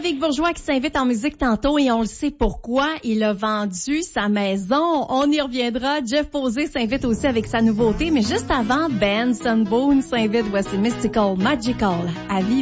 Ludovic Bourgeois qui s'invite en musique tantôt et on le sait pourquoi. Il a vendu sa maison. On y reviendra. Jeff Posey s'invite aussi avec sa nouveauté. Mais juste avant, Ben Sunboone s'invite. Voici Mystical Magical à vivre.